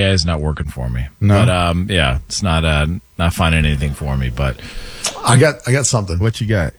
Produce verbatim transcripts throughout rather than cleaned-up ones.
A I is not working for me. No. But, um, yeah, it's not uh, not finding anything for me. But I got I got something. What you got?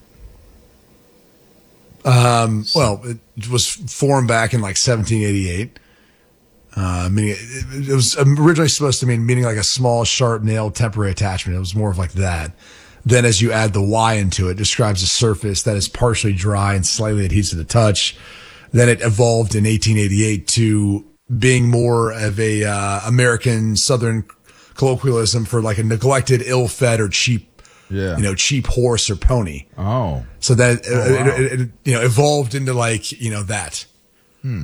Um, well, it was formed back in like seventeen eighty-eight. Uh, meaning it, it was originally supposed to mean meaning like a small, sharp nail temporary attachment. It was more of like that. Then as you add the Y into it, it describes a surface that is partially dry and slightly adheres to the touch. Then it evolved in eighteen eighty-eight to being more of a uh, American Southern colloquialism for like a neglected, ill-fed, or cheap, Yeah. you know, cheap horse or pony. Oh. So that Oh, wow. it, it, it, you know evolved into like you know that. Hmm.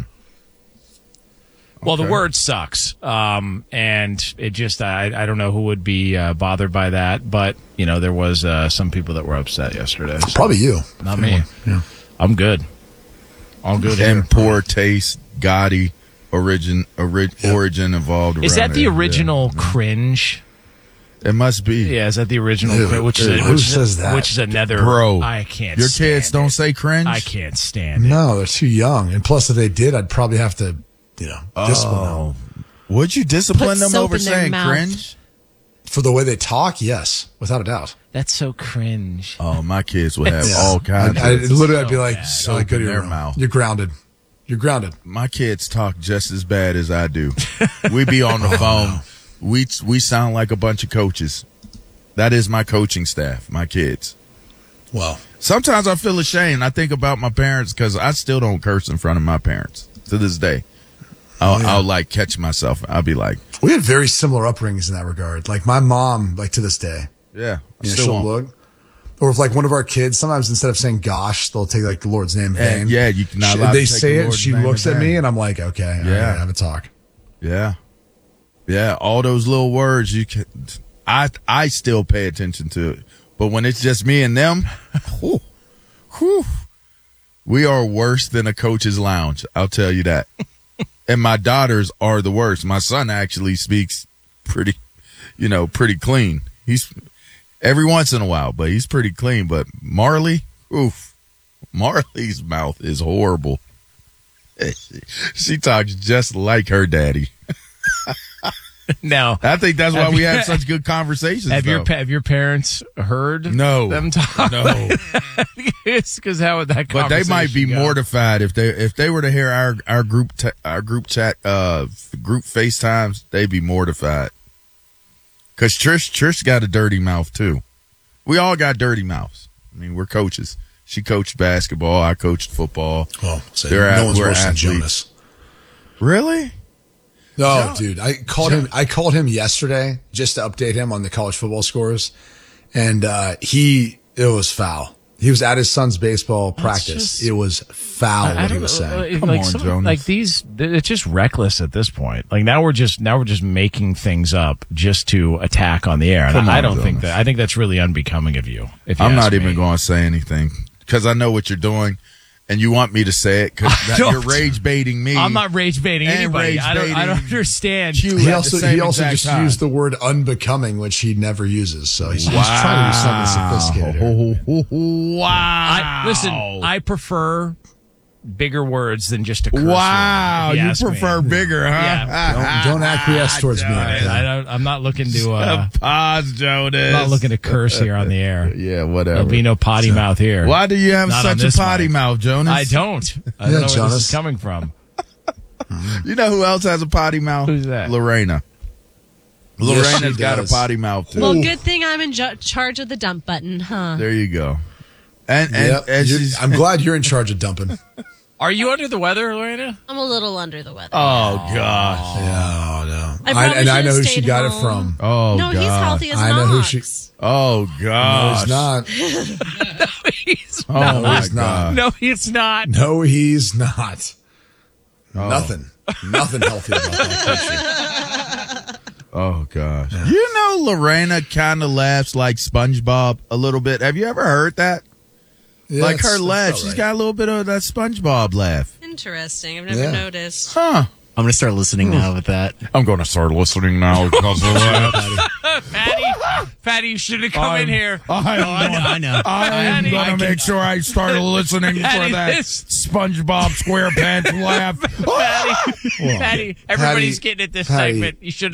Well, the Okay. word sucks, um, and it just, I, I don't know who would be uh, bothered by that, but, you know, there was uh, some people that were upset yesterday. So Probably you, not me. Yeah. I'm good. All good here. And poor taste, gaudy, origin, ori- Yep. origin involved. Is around that the it. original cringe? Yeah. It must be. Yeah, is that the original Ew, cringe? Which is, ew, a, who which is a- says that? Which is another, Bro, I can't Your stand kids don't it. say cringe? I can't stand it. No, they're too young, and plus, if they did, I'd probably have to, you know, discipline them Oh. Would you discipline Put them soap over in their saying mouth. cringe? for the way they talk. Yes, without a doubt. That's so cringe. Oh, my kids would have Yeah. all kinds I, I, of... literally, I'd be so like, bad. oh, Soap go to in your their room. mouth. You're grounded. You're grounded. My kids talk just as bad as I do. We be on the phone. We we sound like a bunch of coaches. That is my coaching staff, my kids. Well, Sometimes I feel ashamed. I think about my parents because I still don't curse in front of my parents to this day. I'll, Oh, yeah. I'll like catch myself. I'll be like, we had very similar upbringings in that regard. Like my mom, like to this day, yeah, I you know, still she'll won't. look. Or if like one of our kids, sometimes instead of saying "gosh," they'll take like the Lord's name in And, vain. yeah, you not She- allowed they to take say the it. Lord's She name looks in at me, vain. and I'm like, okay, Yeah. yeah, have a talk. Yeah, yeah. All those little words you can. I I still pay attention to it, but when it's just me and them, whew, whew, we are worse than a coach's lounge. I'll tell you that. And my daughters are the worst. My son actually speaks pretty, you know, pretty clean. He's every once in a while, but he's pretty clean. But Marley, oof, Marley's mouth is horrible. She talks just like her daddy. Now, I think that's why Have we you- have such good conversations. have your though. pa- have your parents heard No. them talk? No. It's because how would that But they might be conversation go? mortified if they if they were to hear our our group t- our group chat uh group FaceTimes, they'd be mortified. Cause Trish Trish got a dirty mouth too. We all got dirty mouths. I mean, we're coaches. She coached basketball. I coached football. Well, so They're no at- one's we're worse than athletes. Jonas. Really? No, dude, I called him. I called him yesterday just to update him on the college football scores, and uh, he it was foul. He was at his son's baseball practice. just- it was foul I what he don't was know, saying. like, Come like on, some- Jonas. like these, it's just reckless at this point. Like now we're just now we're just making things up just to attack on the air. And Come I on, don't think Jonas. that. I think that's really unbecoming of you. If you I'm ask not even me. going to say anything because I know what you're doing, and you want me to say it because don't. you're rage baiting me. I'm not rage baiting And anybody. rage I don't. I don't baiting understand. you He at the also same he also exact just time. used the word unbecoming, which he never uses. So he's, he's trying to do something sophisticated. here. Wow. I, listen, I prefer bigger words than just a curse Wow, word, if you ask me. prefer bigger, huh? Yeah. Don't, don't acquiesce towards me. Jonas. Okay? I don't, I'm not looking to. Uh, Pause, Jonas. I'm not looking to curse here on the air. Yeah, whatever. There'll be no potty mouth here. Why do you have Not on such a this potty mic. mouth, Jonas? I don't. I don't Yeah, know where this Jonas. is coming from. You know who else has a potty mouth? Who's that? Lorena. Yes, she Lorena's got a does. potty mouth too. Well, good thing I'm in ju- charge of the dump button, huh? There you go. And and, Yep, and you're- she's I'm glad you're in charge of dumping. Are you under the weather, Lorena? I'm a little under the weather. oh gosh. Yeah, no. I probably and I know who should've she stayed got it home. from. Oh no, gosh. he's healthy as I an know who ox. she- Oh No, gosh. he's not. He's Oh not. my he's not. god. No, it's not. No, he's not. Oh. Nothing. Nothing healthy about that country. Oh gosh. You know Lorena kind of laughs like SpongeBob a little bit. Have you ever heard that? Yeah, like that's- her that's laugh, about she's right. got a little bit of that SpongeBob laugh. Interesting. I've never Yeah. noticed. Huh. I'm going to start listening now with that. I'm going to start listening now because of that. Fatty, Fatty, you should have come in here. I know. I know. I'm Fatty, going I to can- make sure I start listening for Fatty, that this- SpongeBob SquarePants laugh. Fatty, Fatty, everybody's Patty- getting at this Patty- segment. You should